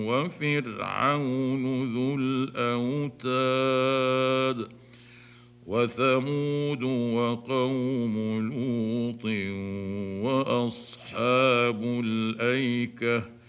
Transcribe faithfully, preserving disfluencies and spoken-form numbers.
وفرعون ذو الأوتاد وثمود وقوم لوط وأصحاب الأيكة